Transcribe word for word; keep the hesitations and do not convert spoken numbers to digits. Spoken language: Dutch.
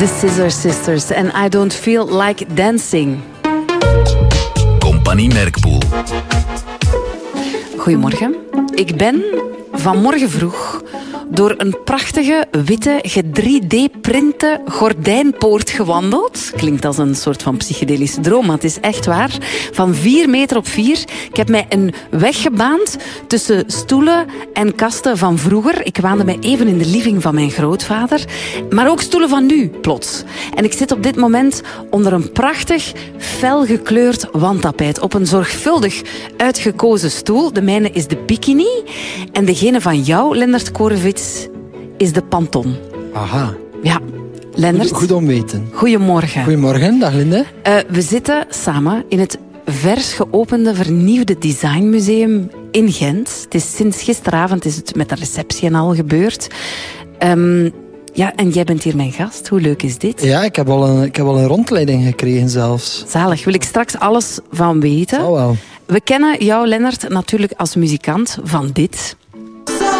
The Scissor Sisters en I Don't Feel Like Dancing. Compagnie Merkpoel. Goedemorgen. Ik ben vanmorgen vroeg door een prachtige, witte, drie D-printe gordijnpoort gewandeld. Klinkt als een soort van psychedelische droom, maar het is echt waar. Van vier meter op vier. Ik heb mij een weg gebaand tussen stoelen en kasten van vroeger. Ik waande mij even in de living van mijn grootvader. Maar ook stoelen van nu, plots. En ik zit op dit moment onder een prachtig, felgekleurd wandtapijt. Op een zorgvuldig uitgekozen stoel. De mijne is de bikini. En degene van jou, Lennart Korevits, is de panton. Aha. Ja, Lennart. Goed, goed om weten. Goedemorgen. Goedemorgen, dag Linde. Uh, we zitten samen in het vers geopende vernieuwde designmuseum in Gent. Het is sinds gisteravond is het met de receptie en al gebeurd. Um, ja, en jij bent hier mijn gast. Hoe leuk is dit? Ja, ik heb al een, ik heb al een rondleiding gekregen zelfs. Zalig. Wil ik straks alles van weten. Oh, wel. We kennen jou, Lennart, natuurlijk als muzikant van dit.